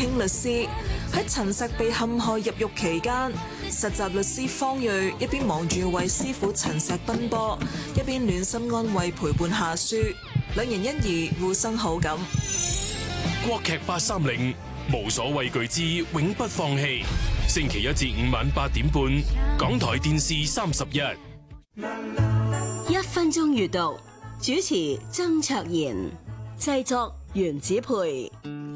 卿律師喺陳石被陷害入獄期間，實習律師方睿一邊忙住為師傅陳石奔波，一邊暖心安慰陪伴下書，兩人因而互生好感。 國劇830，無所畏懼之永不放棄。星期一至五晚8點半，港台電視31。 1分鐘閱讀，主持曾卓賢，製作袁子培。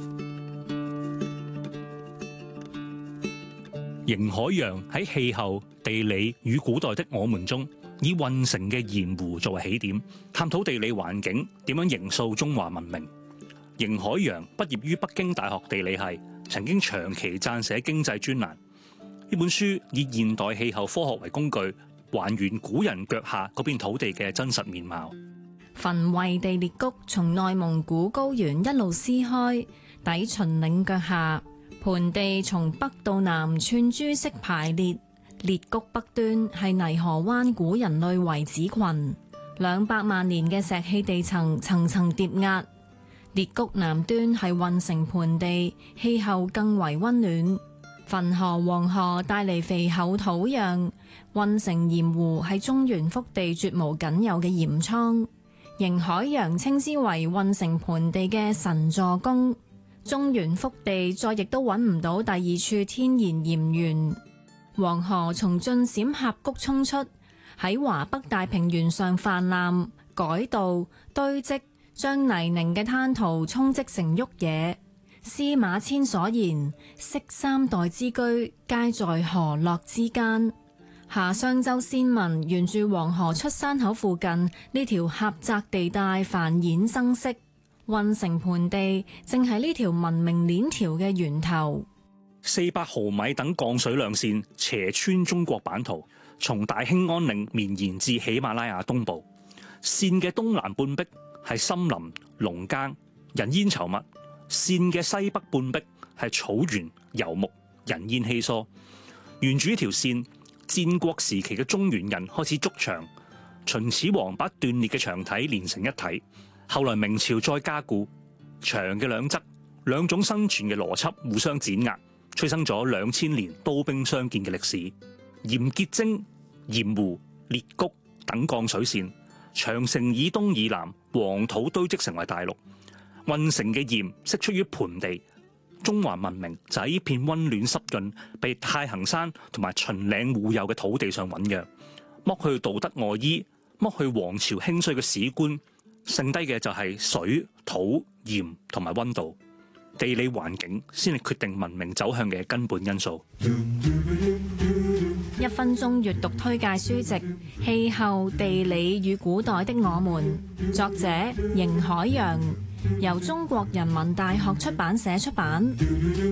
邢海洋喺氣候、地理與古代的我們中，以運城嘅鹽湖作為起點，探討地理環境點樣形塑中華文明。邢海洋畢業於北京大學地理系，曾經長期撰寫經濟專欄。呢本書以現代氣候科學為工具，還原古人腳下嗰片土地嘅真實面貌。 焚慧地裂谷從內蒙古高原一路撕開，抵秦嶺腳下。盆地從北到南串珠式排列，裂谷北端係泥河灣古人類遺址群，200萬年嘅石器地層層層疊壓。裂谷南端係運城盆地，氣候更為溫暖。汾河、黃河帶嚟肥厚土壤，運城鹽湖係中原腹地絕無僅有嘅鹽倉。邢海洋稱之為運城盆地嘅神助攻。中原腹地再亦都揾唔到第二處天然鹽源。黃河從晉陝峽谷衝出，喺華北大平原上泛濫、改道、堆積，將泥濘嘅灘塗沖積成沃野。司馬遷所言，昔三代之居，皆在河洛之間。夏商周先民沿住黃河出山口附近呢條狹窄地帶繁衍生息。運城盆地正係呢條文明鏈條嘅源頭。 400毫米等降水量線斜穿中國版圖，從大興安嶺綿延至喜馬拉雅東部。線嘅東南半壁係森林、農耕、人煙稠密；線嘅西北半壁係草原、游牧、人煙稀疏。沿住呢條線，戰國時期嘅中原人開始築牆，秦始皇把斷裂嘅牆體連成一體。後來明朝再加固，牆嘅兩側兩種生存嘅邏輯互相碾壓，催生咗2000年刀兵相見嘅歷史。鹽結晶、鹽湖、裂谷等降水線，長城以東以南黃土堆積成為大陸。運城嘅鹽釋出於盆地，中華文明就喺呢片溫暖濕潤、被太行山同埋秦嶺護佑嘅土地上醞釀。剝去道德外衣，剝去皇朝興衰嘅史觀，剩低嘅就係水、土、鹽同埋溫度。地理環境先係決定文明走向嘅根本因素。 1分鐘閱讀推介書籍《氣候、地理與古代的我們》，作者邢海洋，由中國人民大學出版社出版。